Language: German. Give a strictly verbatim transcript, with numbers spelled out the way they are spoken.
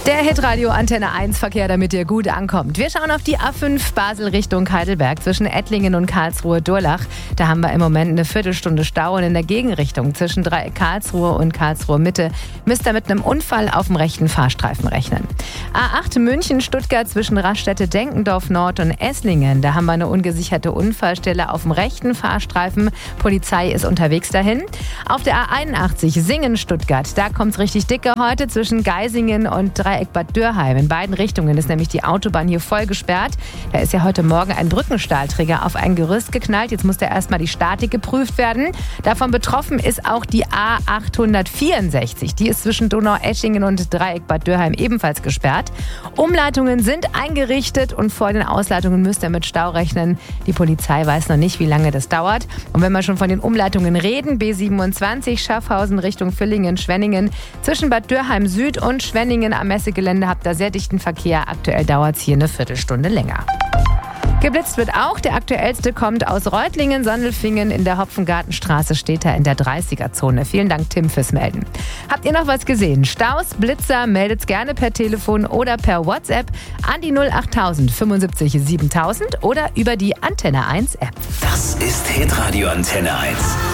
Der Hitradio Antenne eins Verkehr, damit ihr gut ankommt. Wir schauen auf die A fünf Basel Richtung Heidelberg zwischen Ettlingen und Karlsruhe-Durlach. Da haben wir im Moment eine Viertelstunde Stau und in der Gegenrichtung zwischen Dreieck Karlsruhe und Karlsruhe Mitte müsst ihr mit einem Unfall auf dem rechten Fahrstreifen rechnen. A acht München-Stuttgart zwischen Raststätte Denkendorf Nord und Esslingen. Da haben wir eine ungesicherte Unfallstelle auf dem rechten Fahrstreifen. Polizei ist unterwegs dahin. Auf der A einundachtzig Singen-Stuttgart, da kommt's richtig dicke heute zwischen Geisingen und Dreieck Bad Dürheim. In beiden Richtungen ist nämlich die Autobahn hier voll gesperrt. Da ist ja heute Morgen ein Brückenstahlträger auf ein Gerüst geknallt. Jetzt muss da erstmal die Statik geprüft werden. Davon betroffen ist auch die A achthundertvierundsechzig. Die ist zwischen Donaueschingen und Dreieck Bad Dürheim ebenfalls gesperrt. Umleitungen sind eingerichtet und vor den Ausleitungen müsst ihr mit Stau rechnen. Die Polizei weiß noch nicht, wie lange das dauert. Und wenn wir schon von den Umleitungen reden, B siebenundzwanzig Schaffhausen Richtung Villingen-Schwenningen zwischen Bad Dürheim Süd und Schwenningen am Messegelände habt ihr sehr dichten Verkehr. Aktuell dauert es hier eine Viertelstunde länger. Geblitzt wird auch. Der aktuellste kommt aus Reutlingen, Sandelfingen. In der Hopfengartenstraße steht er in der dreißiger-Zone. Vielen Dank, Tim, fürs Melden. Habt ihr noch was gesehen? Staus, Blitzer, meldet's gerne per Telefon oder per WhatsApp an die null achttausend fünfundsiebzig siebentausend oder über die Antenne eins App. Das ist Hitradio Antenne eins.